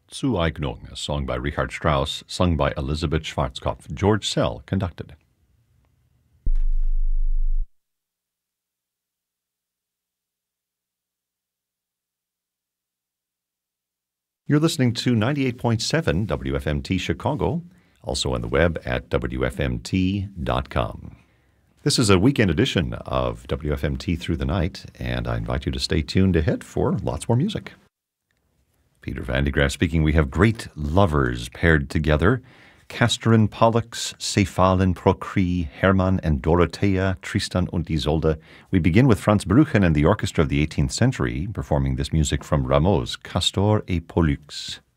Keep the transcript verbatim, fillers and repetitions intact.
Zueignung, a song by Richard Strauss, sung by Elizabeth Schwarzkopf. George Szell conducted. You're listening to ninety-eight point seven W F M T Chicago, also on the web at W F M T dot com. This is a weekend edition of W F M T Through the Night, and I invite you to stay tuned ahead for lots more music. Peter Van de Graaff speaking. We have great lovers paired together. Castor Pollux, Cephalen Procri, Hermann and Dorothea, Tristan und Isolde. We begin with Franz Brüchen and the orchestra of the eighteenth century, performing this music from Rameau's Castor et Pollux.